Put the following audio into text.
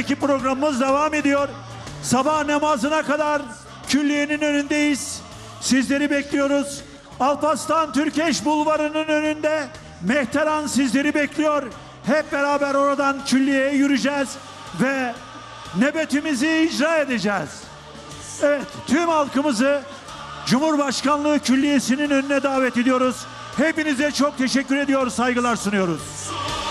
külliye'deki programımız devam ediyor. Sabah namazına kadar külliyenin önündeyiz. Sizleri bekliyoruz. Alparslan Türkeş Bulvarı'nın önünde Mehteran sizleri bekliyor. Hep beraber oradan külliye'ye yürüyeceğiz ve nöbetimizi icra edeceğiz. Evet, tüm halkımızı Cumhurbaşkanlığı Külliyesi'nin önüne davet ediyoruz. Hepinize çok teşekkür ediyoruz, saygılar sunuyoruz.